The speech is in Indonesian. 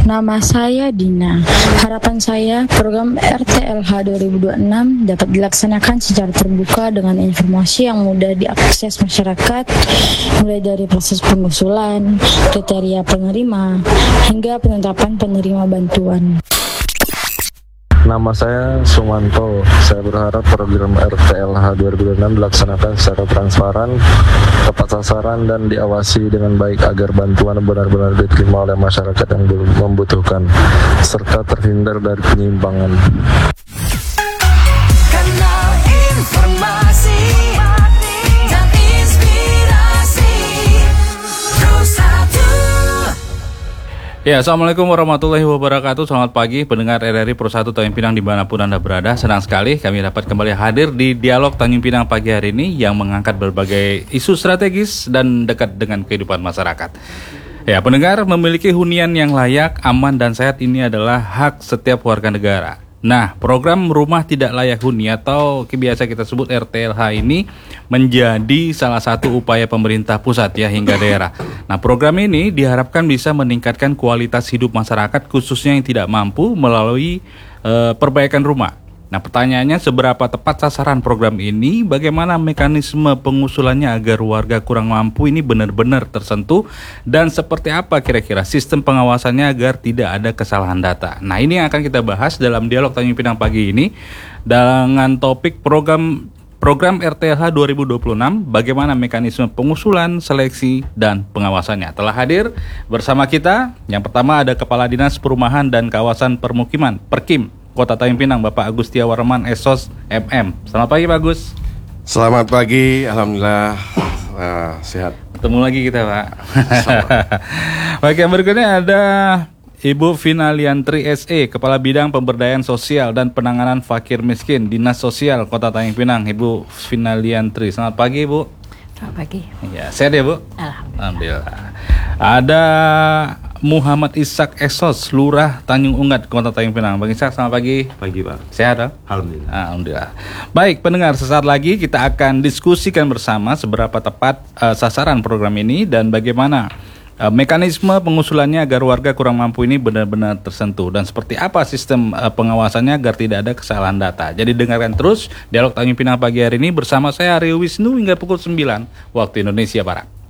Nama saya Dina. Harapan saya program RTLH 2026 dapat dilaksanakan secara terbuka dengan informasi yang mudah diakses masyarakat, mulai dari proses pengusulan, kriteria penerima, hingga penetapan penerima bantuan. Nama saya Sumanto. Saya berharap program RTLH 2026 dilaksanakan secara transparan, tepat sasaran, dan diawasi dengan baik agar bantuan benar-benar diterima oleh masyarakat yang belum membutuhkan, serta terhindar dari penyimpangan. Kanal informasi dan inspirasi Pro1. Ya, Assalamualaikum warahmatullahi wabarakatuh. Selamat pagi pendengar RRI Pro1 Tanjung Pinang dimanapun Anda berada. Senang sekali kami dapat kembali hadir di Dialog Tanjung Pinang pagi hari ini yang mengangkat berbagai isu strategis dan dekat dengan kehidupan masyarakat. Ya, pendengar, memiliki hunian yang layak, aman, dan sehat ini adalah hak setiap warga negara. Nah, program rumah tidak layak huni atau biasa kita sebut RTLH ini menjadi salah satu upaya pemerintah pusat ya hingga daerah. Nah, program ini diharapkan bisa meningkatkan kualitas hidup masyarakat khususnya yang tidak mampu melalui perbaikan rumah. Nah, pertanyaannya seberapa tepat sasaran program ini, bagaimana mekanisme pengusulannya agar warga kurang mampu ini benar-benar tersentuh, dan seperti apa kira-kira sistem pengawasannya agar tidak ada kesalahan data. Nah, ini yang akan kita bahas dalam Dialog Tanjung Pinang pagi ini dengan topik program RTLH 2026, bagaimana mekanisme pengusulan, seleksi, dan pengawasannya. Telah hadir bersama kita, yang pertama ada Kepala Dinas Perumahan dan Kawasan Permukiman, Perkim, Kota Tanjung Pinang, Bapak Agus Tiawarman SOS MM. Selamat pagi Pak Agus. Selamat pagi, Alhamdulillah sehat. Ketemu lagi kita Pak. Baik, yang berikutnya ada Ibu Vina Liantri SE, Kepala Bidang Pemberdayaan Sosial dan Penanganan Fakir Miskin, Dinas Sosial Kota Tanjung Pinang. Ibu Vina Liantri, selamat pagi Bu. Selamat pagi. Ya, sehat ya Bu? Alhamdulillah. Ada Muhammad Ishak Esos, Lurah Tanjung Ungat, Kota Tanjung Pinang. Bang Ishak, selamat pagi. Pagi Pak. Sehat ya? Alhamdulillah. Alhamdulillah. Baik, pendengar, sesaat lagi kita akan diskusikan bersama seberapa tepat sasaran program ini dan bagaimana mekanisme pengusulannya agar warga kurang mampu ini benar-benar tersentuh, dan seperti apa sistem pengawasannya agar tidak ada kesalahan data. Jadi dengarkan terus Dialog Tanjung Pinang pagi hari ini bersama saya Aryo Wisnu hingga pukul 9 waktu Indonesia Barat.